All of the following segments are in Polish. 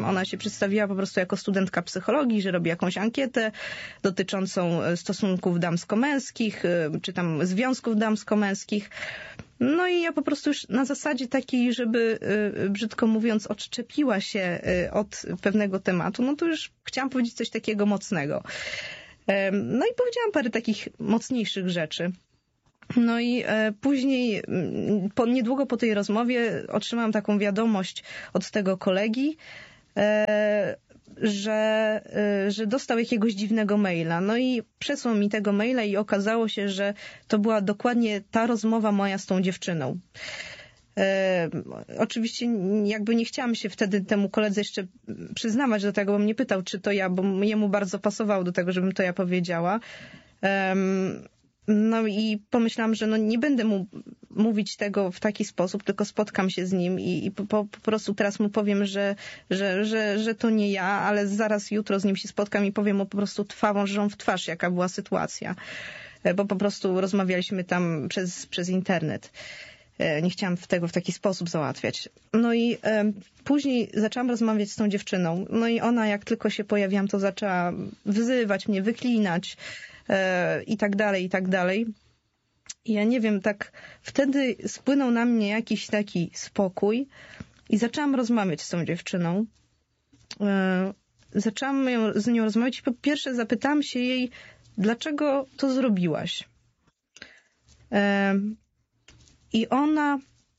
Ona się przedstawiła po prostu jako studentka psychologii, że robi jakąś ankietę dotyczącą stosunków damsko-męskich, czy tam związków damsko-męskich. No i ja po prostu już na zasadzie takiej, żeby, brzydko mówiąc, odczepiła się od pewnego tematu, no to już chciałam powiedzieć coś takiego mocnego. No i powiedziałam parę takich mocniejszych rzeczy. No i później, niedługo po tej rozmowie otrzymałam taką wiadomość od tego kolegi, że dostał jakiegoś dziwnego maila. No i przesłał mi tego maila i okazało się, że to była dokładnie ta rozmowa moja z tą dziewczyną. Oczywiście jakby nie chciałam się wtedy temu koledze jeszcze przyznawać do tego, bo mnie pytał, czy to ja, bo jemu bardzo pasowało do tego, żebym to ja powiedziała. No i pomyślałam, że no nie będę mu mówić tego w taki sposób, tylko spotkam się z nim i po prostu teraz mu powiem, że to nie ja, ale zaraz jutro z nim się spotkam i powiem mu po prostu twarzą w twarz, jaka była sytuacja. Bo po prostu rozmawialiśmy tam przez internet. Nie chciałam tego w taki sposób załatwiać. No i później zaczęłam rozmawiać z tą dziewczyną. No i ona, jak tylko się pojawiłam, to zaczęła wyzywać mnie, wyklinać i tak dalej, i tak dalej. I ja nie wiem, tak wtedy spłynął na mnie jakiś taki spokój i zaczęłam rozmawiać z tą dziewczyną. Zaczęłam z nią rozmawiać i po pierwsze zapytałam się jej, dlaczego to zrobiłaś? I ona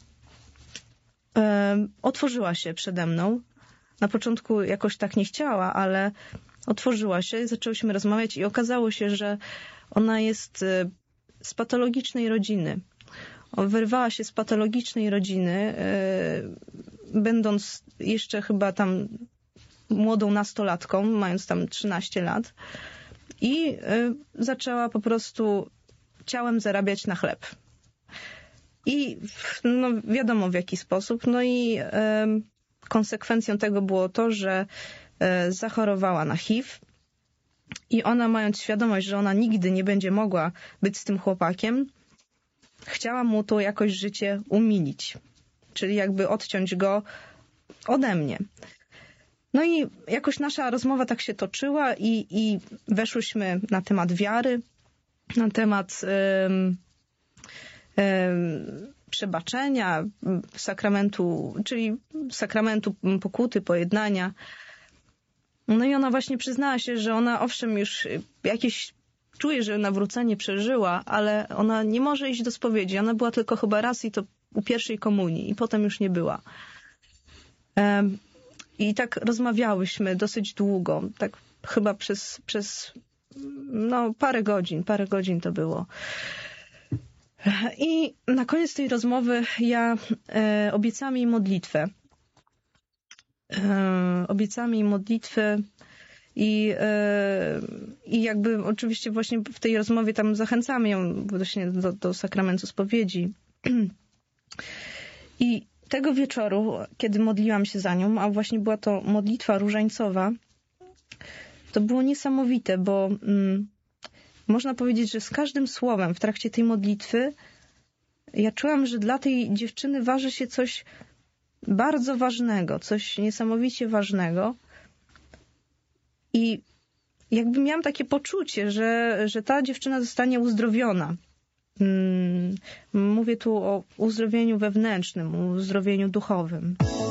otworzyła się przede mną. Na początku jakoś tak nie chciała, ale otworzyła się i zaczęłyśmy rozmawiać i okazało się, że ona jest z patologicznej rodziny. Wyrwała się z patologicznej rodziny, będąc jeszcze chyba tam młodą nastolatką, mając tam 13 lat i zaczęła po prostu ciałem zarabiać na chleb. I no wiadomo w jaki sposób. No i konsekwencją tego było to, że zachorowała na HIV i ona, mając świadomość, że ona nigdy nie będzie mogła być z tym chłopakiem, chciała mu to jakoś życie umilić. Czyli jakby odciąć go ode mnie. No i jakoś nasza rozmowa tak się toczyła i weszłyśmy na temat wiary, na temat przebaczenia, sakramentu, czyli sakramentu pokuty, pojednania. No i ona właśnie przyznała się, że ona owszem już jakieś czuje, że nawrócenie przeżyła, ale ona nie może iść do spowiedzi. Ona była tylko chyba raz i to u pierwszej komunii i potem już nie była. I tak rozmawiałyśmy dosyć długo, tak chyba przez no parę godzin to było. I na koniec tej rozmowy ja obiecałam jej modlitwę. I jakby oczywiście właśnie w tej rozmowie tam zachęcamy ją właśnie do sakramentu spowiedzi. I tego wieczoru, kiedy modliłam się za nią, a właśnie była to modlitwa różańcowa, to było niesamowite, bo można powiedzieć, że z każdym słowem w trakcie tej modlitwy ja czułam, że dla tej dziewczyny waży się coś bardzo ważnego, coś niesamowicie ważnego. I jakby miałam takie poczucie, że ta dziewczyna zostanie uzdrowiona. Mówię tu o uzdrowieniu wewnętrznym, o uzdrowieniu duchowym.